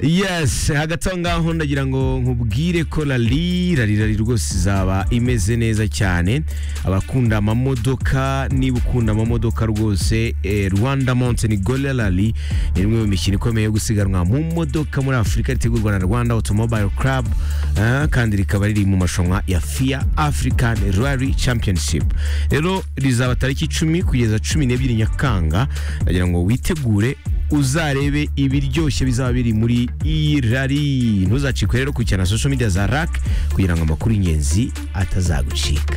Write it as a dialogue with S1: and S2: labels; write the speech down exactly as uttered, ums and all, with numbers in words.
S1: Yes, hagati aho ngaho ndagira ngo nkubwire ko rally rally rally rwose izaba imeze neza cyane. Abakunda amamodoka, niba ukunda amamodoka rwose, eh, Rwanda Mountain Gorilla Rally ni imwe mu mikino ikomeye yo gusiganwa mu modoka muri Afurika ritegurwa na Rwanda Automobile Club, eh, kandi rikaba riri mu marushanwa ya F I A African Rally Championship. Rero rizaba tariki icumi kugeza cumi n'ebyiri Nyakanga. Ndagira ngo witegure uzarebe ibiryoshye bizaba biri muri iyi rally. Ntuzacikwe rero ku cyana social media za R A C kugira ngo amakuru y'ingenzi atazagucika.